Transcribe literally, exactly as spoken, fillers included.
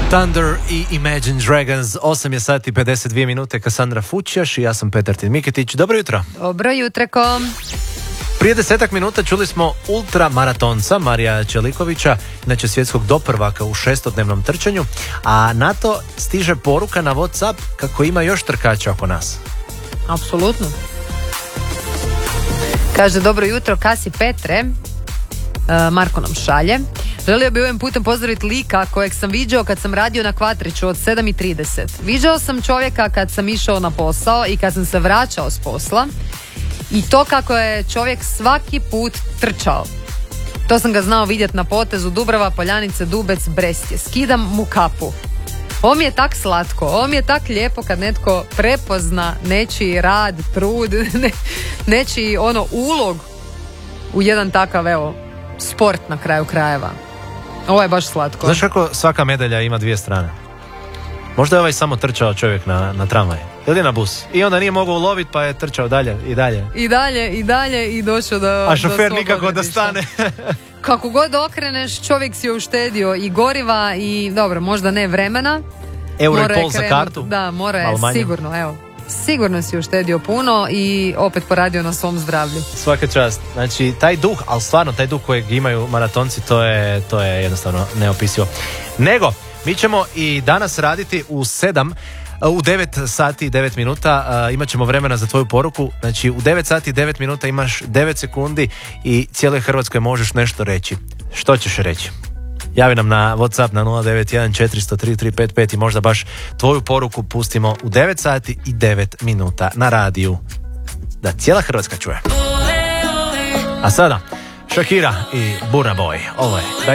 Thunder i Imagine Dragons. osam je sati pedeset dvije minute. Kasandra Fučjaš i ja sam Petar Tin-Miketić. Dobro jutro. Dobro jutreko. Prije desetak minuta čuli smo ultramaratonca Marija Čelikovića, inače svjetskog doprvaka u šestodnevnom trčanju, a na to stiže poruka na WhatsApp kako ima još trkača oko nas. Apsolutno. Kaže, dobro jutro, Kasi Petre. Uh, Marko nam šalje. Želio bi ovim putem pozdraviti lika kojeg sam viđao kad sam radio na Kvatriću od sedam i trideset. Viđao sam čovjeka kad sam išao na posao i kad sam se vraćao s posla. I to kako je čovjek svaki put trčao. To sam ga znao vidjeti na potezu Dubrava, Poljanice, Dubec, Brestje. Skidam mu kapu. Ovo mi je tak slatko, ovo mi je tak lijepo kad netko prepozna nečiji rad, trud, ne, nečiji ono ulog u jedan takav, evo, sport na kraju krajeva. Ovo je baš slatko. Znaš kako svaka medalja ima dvije strane? Možda je ovaj samo trčao čovjek na, na tramvaj ili na bus i onda nije mogao uloviti pa je trčao dalje i dalje. I dalje i dalje i došao do A šofer do nikako da stane. Kako god okreneš, čovjek si je uštedio i goriva i dobro, možda ne vremena. Euro i pol za kartu. Da, mora je sigurno, evo. Sigurno si uštedio puno i opet poradio na svom zdravlju. Svaka čast. Znači, taj duh, ali stvarno taj duh kojeg imaju maratonci, to je, to je jednostavno neopisivo. Nego, mi ćemo i danas raditi u sedam, u devet sati i devet minuta, uh, imat ćemo vremena za tvoju poruku. Znači, u devet sati i devet minuta imaš devet sekundi i cijeloj Hrvatskoj možeš nešto reći. Što ćeš reći? Javi nam na WhatsApp na nula devet jedan četiri nula tri tri pet pet i možda baš tvoju poruku pustimo u devet sati i devet minuta na radiju. Da cijela Hrvatska čuje. A sada, Shakira i Burna Boy. Ovo je